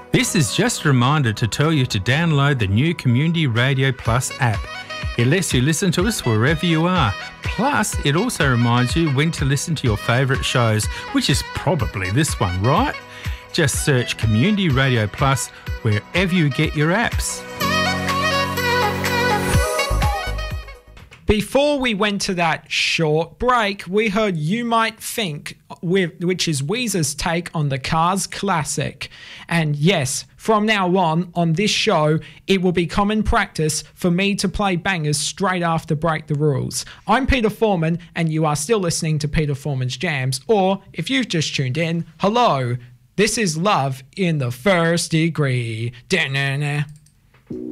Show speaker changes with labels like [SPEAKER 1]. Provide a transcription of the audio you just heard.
[SPEAKER 1] This is just a reminder to tell you to download the new Community Radio Plus app. It lets you listen to us wherever you are. Plus, it also reminds you when to listen to your favourite shows, which is probably this one, right? Just search Community Radio Plus wherever you get your apps.
[SPEAKER 2] Before we went to that short break, we heard You Might Think, which is Weezer's take on the Cars classic. And yes, from now on this show, it will be common practice for me to play bangers straight after Break the Rules. I'm Peter Foreman, and you are still listening to Peter Foreman's Jams. Or, if you've just tuned in, hello, this is Love in the First Degree. Da-na-na.